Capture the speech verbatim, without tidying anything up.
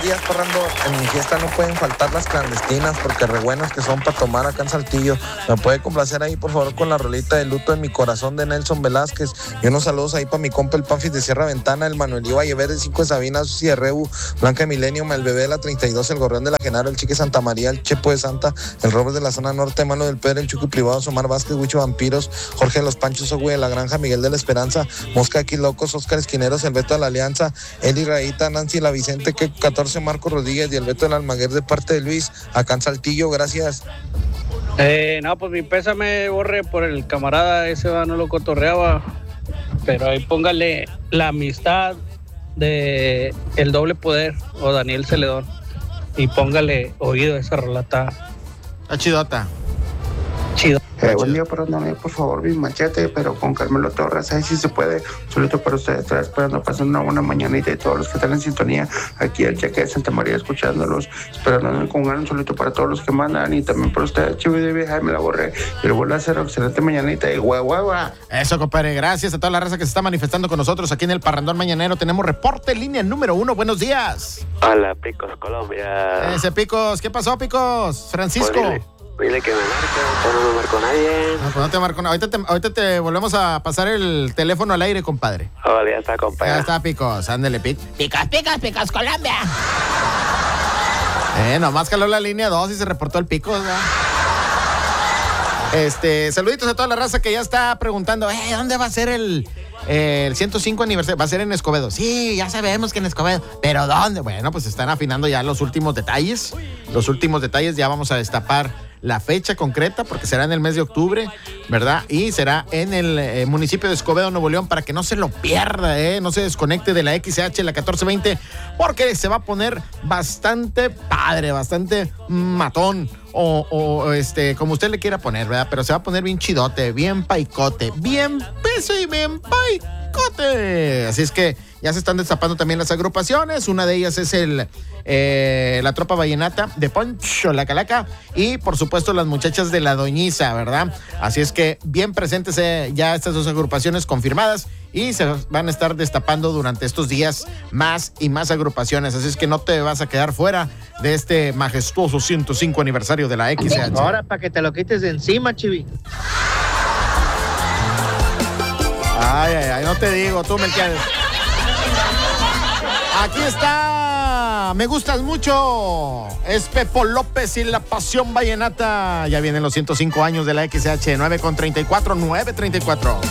buenos días, Parrando. En mi fiesta no pueden faltar las clandestinas porque re buenas que son para tomar acá en Saltillo. ¿Me puede complacer ahí, por favor, con la rolita de Luto de mi corazón de Nelson Velázquez? Y unos saludos ahí para mi compa el Panfis de Sierra Ventana, el Manuel Iba de cinco de Sabina, Susi de Rebu, Blanca Millennium, el Bebé de la treinta y dos, el Gorrión de la Genaro, el Chique Santa María, el Chepo de Santa, el Robert de la zona norte, Mano del Pedro, el Chucky Privado, Omar Vázquez, Huicho Vampiros, Jorge de los Panchos, Ogüe de la Granja, Miguel de la Esperanza, Mosca aquí Locos, Oscar Esquineros, el Beto de la Alianza, Eli Raíta, Nancy La Vicente, que catorce, Marco Rodríguez y el Beto del Almaguer de parte de Luis, acá en Saltillo. Gracias. Eh, no, pues mi pésame, Borre, por el camarada ese, va, no lo cotorreaba, pero ahí póngale la amistad de El Doble Poder o Daniel Celedón y póngale oído a esa rolata. La chidota. Chido. Eh, buen día, perdóname, por favor, mi machete, pero con Carmelo Torres, ahí sí se puede. Solito para ustedes, estoy esperando pasar una buena mañanita y todos los que están en sintonía aquí el Cheque de Santa María escuchándolos, esperando con ganas, solito para todos los que mandan y también para ustedes, Chivo de Vieja, me la borré. Y le vuelvo a hacer excelente mañanita y guau, guau, guau. Eso, compadre, gracias a toda la raza que se está manifestando con nosotros aquí en el Parrandón Mañanero. Tenemos reporte, línea número uno, buenos días. Hola, Picos, Colombia. Ese Picos, ¿qué pasó, Picos? Francisco. Pues dile, dile que me marque, pero no me marcó nadie. No, pues no te marco. Ahorita te, ahorita te volvemos a pasar el teléfono al aire, compadre. Oh, ya está, compadre. Ya está, Picos, ándele, Pic. Picos, Picos, Picos, Colombia. Eh, nomás caló la línea dos y se reportó el Picos, ¿verdad? Este, saluditos a toda la raza que ya está preguntando, eh, ¿dónde va a ser el, eh, el ciento cinco aniversario? Va a ser en Escobedo. Sí, ya sabemos que en Escobedo. ¿Pero dónde? Bueno, pues están afinando ya los últimos detalles. Los últimos detalles, ya vamos a destapar la fecha concreta porque será en el mes de octubre, ¿verdad? Y será en el eh, municipio de Escobedo, Nuevo León, para que no se lo pierda, ¿eh? No se desconecte de la X C H, la catorce veinte, porque se va a poner bastante padre, bastante matón, o, o este, como usted le quiera poner, ¿verdad? Pero se va a poner bien chidote, bien paicote, bien peso y bien paicote. Así es que ya se están destapando también las agrupaciones. Una de ellas es el eh, la Tropa Vallenata de Poncho La Calaca y por supuesto las muchachas de La Doñiza, ¿verdad? Así es que bien presentes eh, ya estas dos agrupaciones confirmadas y se van a estar destapando durante estos días más y más agrupaciones. Así es que no te vas a quedar fuera de este majestuoso ciento cinco aniversario de la X C H. Ahora para que te lo quites de encima, Chivi. Ay, ay, ay, no te digo, tú, Melquiades. Aquí está, me gustas mucho, es Pepo López y la Pasión Vallenata. Ya vienen los ciento cinco años de la X C H, nueve con treinta y cuatro, nueve treinta y cuatro.